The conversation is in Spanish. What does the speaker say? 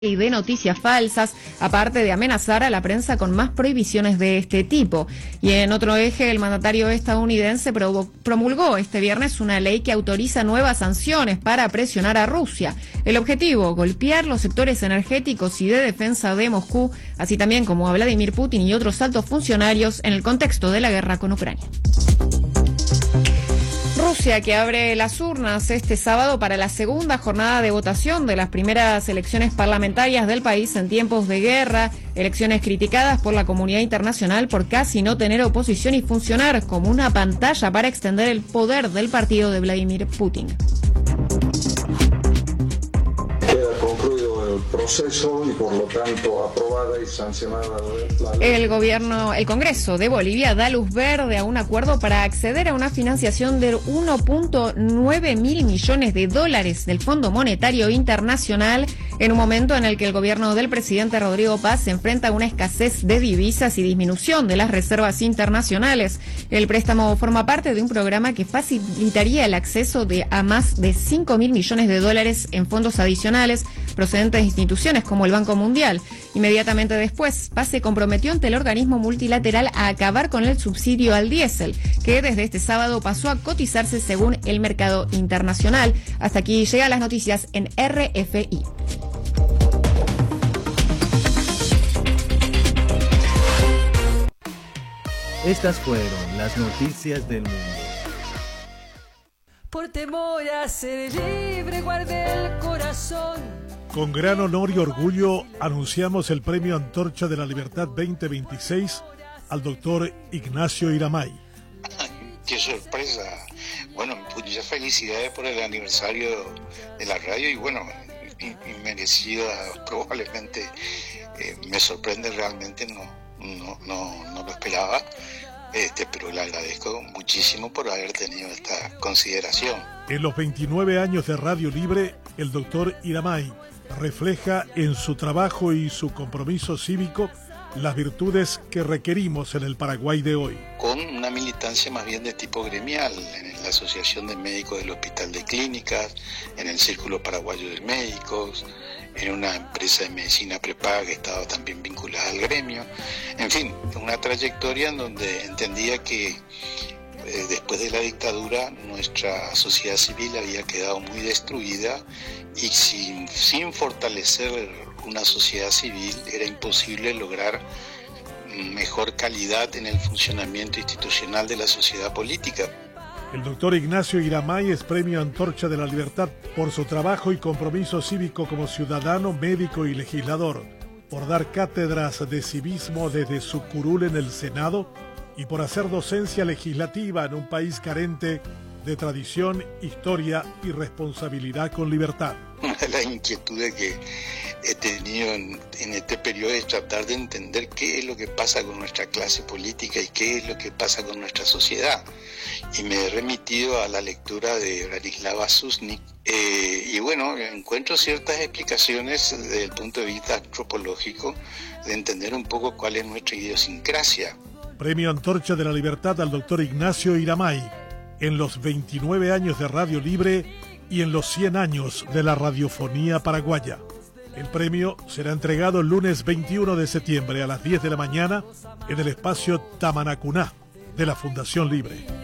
y de noticias falsas, aparte de amenazar a la prensa con más prohibiciones de este tipo. Y en otro eje, el mandatario estadounidense promulgó este viernes una ley que autoriza nuevas sanciones para presionar a Rusia. El objetivo, golpear los sectores energéticos y de defensa de Moscú, así también como a Vladimir Putin y otros altos funcionarios en el contexto de la guerra con Ucrania. Rusia, que abre las urnas este sábado para la segunda jornada de votación de las primeras elecciones parlamentarias del país en tiempos de guerra, elecciones criticadas por la comunidad internacional por casi no tener oposición y funcionar como una pantalla para extender el poder del partido de Vladimir Putin. Queda concluido el proceso y por lo tanto aprobada y sancionada la ley. El Congreso de Bolivia da luz verde a un acuerdo para acceder a una financiación de 1.9 mil millones de dólares del Fondo Monetario Internacional en un momento en el que el gobierno del presidente Rodrigo Paz se enfrenta a una escasez de divisas y disminución de las reservas internacionales. El préstamo forma parte de un programa que facilitaría el acceso a más de 5 mil millones de dólares en fondos adicionales procedentes de instituciones como el Banco Mundial. Inmediatamente después, Paz se comprometió ante el organismo multilateral a acabar con el subsidio al diésel, que desde este sábado pasó a cotizarse según el mercado internacional. Hasta aquí llegan las noticias en RFI. Estas fueron las noticias del mundo. Por temor a ser libre, guardé el corazón. Con gran honor y orgullo anunciamos el Premio Antorcha de la Libertad 2026 al doctor Ignacio Iramay. ¡Qué sorpresa! Bueno, muchas felicidades por el aniversario de la radio y bueno, inmerecida probablemente. Me sorprende realmente, no lo esperaba. Pero le agradezco muchísimo por haber tenido esta consideración. En los 29 años de Radio Libre, el doctor Iramay refleja en su trabajo y su compromiso cívico las virtudes que requerimos en el Paraguay de hoy. Con una militancia más bien de tipo gremial, en la Asociación de Médicos del Hospital de Clínicas, en el Círculo Paraguayo de Médicos, en una empresa de medicina prepaga que estaba también vinculada al gremio. En fin, una trayectoria en donde entendía que después de la dictadura nuestra sociedad civil había quedado muy destruida y sin fortalecer una sociedad civil era imposible lograr mejor calidad en el funcionamiento institucional de la sociedad política. El doctor Ignacio Iramay es Premio Antorcha de la Libertad por su trabajo y compromiso cívico como ciudadano, médico y legislador, por dar cátedras de civismo desde su curul en el Senado y por hacer docencia legislativa en un país carente de tradición, historia y responsabilidad con libertad. Una de las inquietudes que he tenido en este periodo es tratar de entender qué es lo que pasa con nuestra clase política y qué es lo que pasa con nuestra sociedad. Y me he remitido a la lectura de Branislava Susnik y bueno, encuentro ciertas explicaciones desde el punto de vista antropológico de entender un poco cuál es nuestra idiosincrasia. Premio Antorcha de la Libertad al doctor Ignacio Iramay en los 29 años de Radio Libre y en los 100 años de la radiofonía paraguaya. El premio será entregado el lunes 21 de septiembre a las 10 de la mañana en el espacio Tamanacuná de la Fundación Libre.